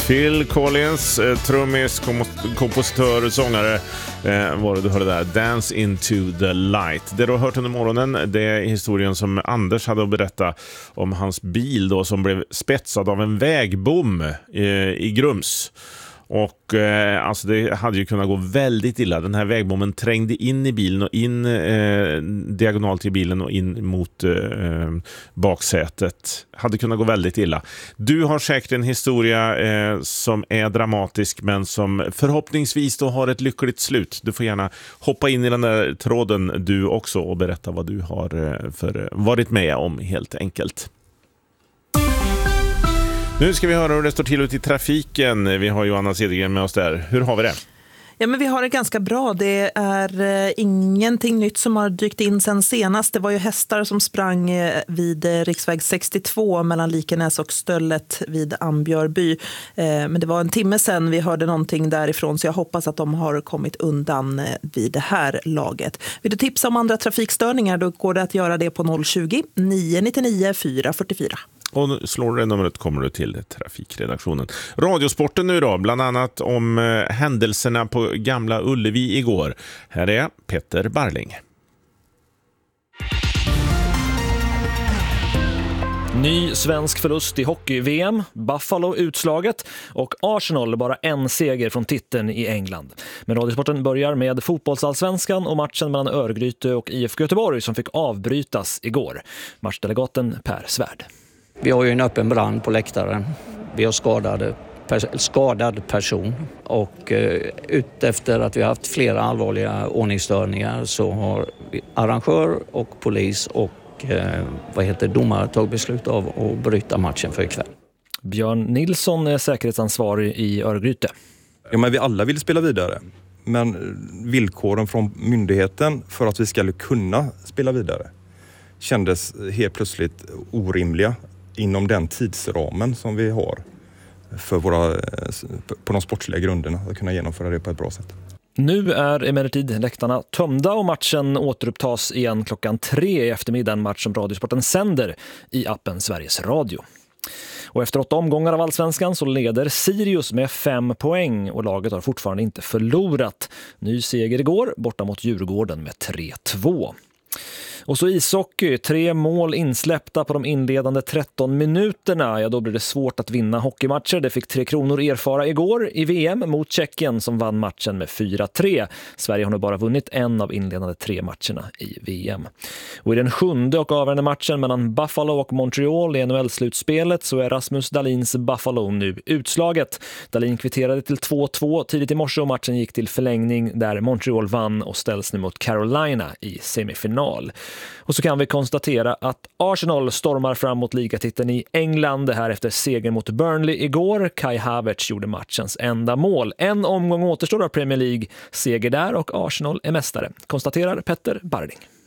Phil Collins, trummis, kompositör, sångare var det du hörde där. Dance into the light. Det du har hört under morgonen, det är historien som Anders hade att berätta om hans bil då, som blev spetsad av en vägbom i Grums. Och alltså det hade ju kunnat gå väldigt illa. Den här vägbommen trängde in i bilen och in diagonalt i bilen och in mot baksätet. Hade kunnat gå väldigt illa. Du har säkert en historia som är dramatisk men som förhoppningsvis då har ett lyckligt slut. Du får gärna hoppa in i den där tråden du också och berätta vad du har varit med om helt enkelt. Nu ska vi höra hur det står till ut i trafiken. Vi har Johanna Cedergren med oss där. Hur har vi det? Ja, men vi har det ganska bra. Det är ingenting nytt som har dykt in sen senast. Det var ju hästar som sprang vid riksväg 62 mellan Likenäs och Stöllet vid Ambjörby. Men det var en timme sedan vi hörde någonting därifrån, så jag hoppas att de har kommit undan vid det här laget. Vill du tipsa om andra trafikstörningar, då går det att göra det på 020-999 444. Och slår du det numret kommer du till trafikredaktionen. Radiosporten nu då, bland annat om händelserna på Gamla Ullevi igår. Här är Petter Barling. Ny svensk förlust i hockey-VM, Buffalo utslaget och Arsenal bara en seger från titeln i England. Men Radiosporten börjar med fotbollsallsvenskan och matchen mellan Örgryte och IFK Göteborg som fick avbrytas igår. Matchdelegaten Per Svärd. Vi har ju en öppen brand på läktaren. Vi har skadad person och efter att vi har haft flera allvarliga ordningsstörningar så har arrangör och polis och domare tagit beslut av att bryta matchen för ikväll. Björn Nilsson är säkerhetsansvarig i Örgryte. Ja, men vi alla vill spela vidare. Men villkoren från myndigheten för att vi ska kunna spela vidare kändes helt plötsligt orimliga inom den tidsramen som vi har för på de sportsliga grunderna att kunna genomföra det på ett bra sätt. Nu är emellertid läktarna tömda och matchen återupptas igen 3:00 i eftermiddag, en match som Radiosporten sänder i appen Sveriges Radio. Och efter 8 omgångar av Allsvenskan så leder Sirius med 5 poäng och laget har fortfarande inte förlorat. Ny seger igår borta mot Djurgården med 3-2. Och så ishockey, 3 mål insläppta på de inledande 13 minuterna. Ja, då blir det svårt att vinna hockeymatcher. Det fick 3 Kronor erfara igår i VM mot Tjeckien som vann matchen med 4-3. Sverige har nu bara vunnit en av inledande 3 matcherna i VM. Och i den 7:e och avgörande matchen mellan Buffalo och Montreal i NHL-slutspelet så är Rasmus Dahlins Buffalo nu utslaget. Dahlin kvitterade till 2-2 tidigt i morse och matchen gick till förlängning där Montreal vann och ställs nu mot Carolina i semifinal. Och så kan vi konstatera att Arsenal stormar fram mot ligatiteln i England. Det här efter seger mot Burnley igår. Kai Havertz gjorde matchens enda mål. En omgång återstår av Premier League. Seger där och Arsenal är mästare, konstaterar Petter Barling.